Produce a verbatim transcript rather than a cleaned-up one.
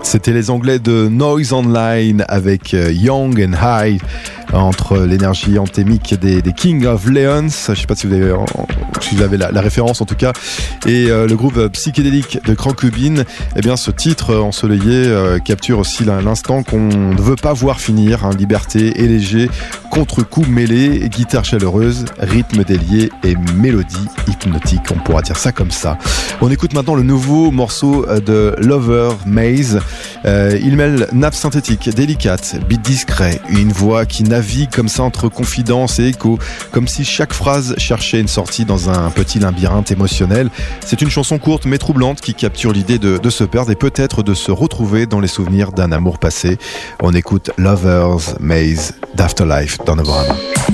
C'était les Anglais de Noise Online avec Young and High, entre l'énergie anthémique des, des King of Leons, je ne sais pas si vous avez, si vous avez la, la référence en tout cas, et euh, le groupe psychédélique de Crankubin. Eh bien, ce titre ensoleillé euh, capture aussi l'instant qu'on ne veut pas voir finir, hein, liberté et léger, contre-coup mêlé, guitare chaleureuse, rythme délié et mélodie hypnotique, on pourra dire ça comme ça. On écoute maintenant le nouveau morceau de Lover Maze. Euh, il mêle nappe synthétique délicate, beat discret, une voix qui navigue comme ça entre confidence et écho, comme si chaque phrase cherchait une sortie dans un petit labyrinthe émotionnel. C'est une chanson courte mais troublante qui capture l'idée de, de se perdre et peut-être de se retrouver dans les souvenirs d'un amour passé. On écoute Lover's Maze d'Afterlife dans Novorama.